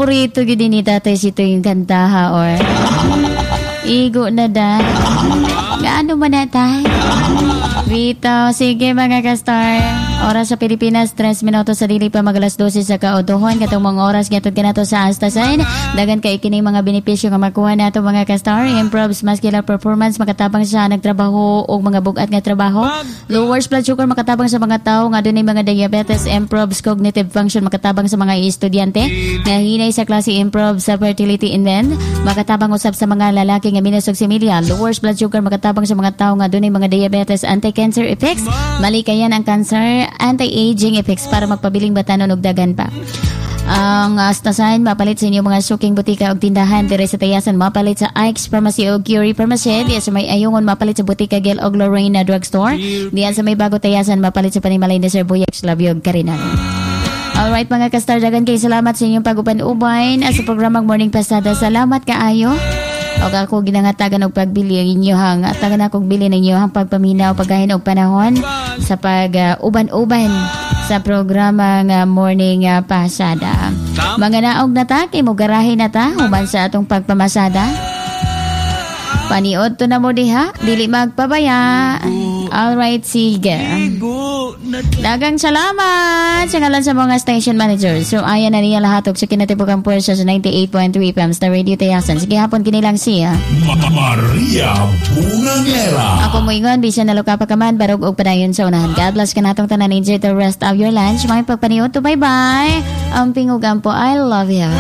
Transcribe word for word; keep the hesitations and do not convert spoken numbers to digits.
paborito gid ni tatay si to yung kanta ha or igo na da. Gaano man na tay? Vito, sige mga ka-star. Oras sa Pilipinas, tres minuto sa dili pa mag alas dose sa kautuhon. Katong mga oras gatod kanato sa Astasign. Dagan kay kining mga benepisyo nga makuha nato mga ka-star. Improves muscular performance, makatabang sa nagtrabaho o mga bugat nga trabaho. Lowers blood sugar, makatabang sa mga tao nga dunay mga diabetes. Improves cognitive function, makatabang sa mga estudyante. Nahinay sa klase, improves sa fertility in men. Makatabang usab sa mga lalaki nga minusoksimilya. Lowers blood sugar, makatabang sa mga tao nga dunay mga diabetes. Anti-cancer effects, malikayan ang cancer. Anti-aging effects para magpabiling batanon og dagan pa. Ang Astasign mapalit sa inyo mga suking butika og tindahan dire sa Tayasan, mapalit sa Ike's Pharmacy o Curie Pharmacy, diya sa may Ayungon mapalit sa butika Gel og Lorena Drugstore, diyan sa may Bago Tayasan mapalit sa Panimalay ni Sir Boyex Labiog Karinan. Alright mga ka-star, dagan kay salamat sa inyong pag-uban-uban sa programang Morning Pasada. Salamat kaayo. O ako ginangatagan og pagbili ninyo hang atagan akong bili ninyo hang pagpaminaw pagkain og panahon sa pag-uban-uban uh, sa programa nga Morning uh, Pasada. Mga naog na ta kay mo garahe na ta human sa atong pagpamasada. Paniod to na mo diha, dili magpabaya. Alright, sige. Dagang salamat sa ngalan sa mga station managers. So, ayan na niya lahatok sa kinatibukang puwersa sa ninety-eight point three F M sa Radio Tayasan. Sige, hapon kinilang siya. Maria Bungangera. Ako mo ingon, bisa na luka pa kaman, barog og padayon sa unahan. God bless ka natong tanan, enjoy the rest of your lunch. Mga pagpaniot to, bye-bye. Ang pingugan po, I love you.